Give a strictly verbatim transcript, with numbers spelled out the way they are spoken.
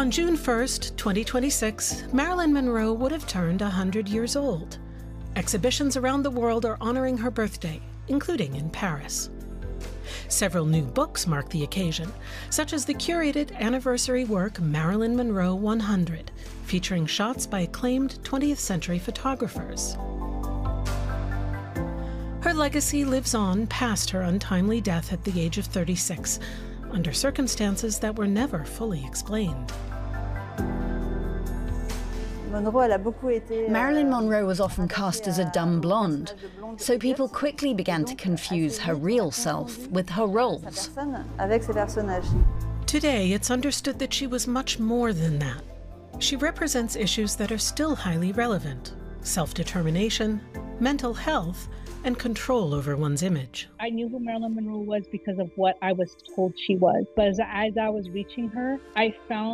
On June first, twenty twenty-six, Marilyn Monroe would have turned one hundred years old. Exhibitions around the world are honoring her birthday, including in Paris. Several new books mark the occasion, such as the curated anniversary work Marilyn Monroe one hundred, featuring shots by acclaimed twentieth century photographers. Her legacy lives on past her untimely death at the age of thirty-six, under circumstances that were never fully explained. Marilyn Monroe was often cast as a dumb blonde, so people quickly began to confuse her real self with her roles. Today, it's understood that she was much more than that. She represents issues that are still highly relevant: self-determination, mental health, and control over one's image. I knew who Marilyn Monroe was because of what I was told she was. But as, as I was reaching her, I found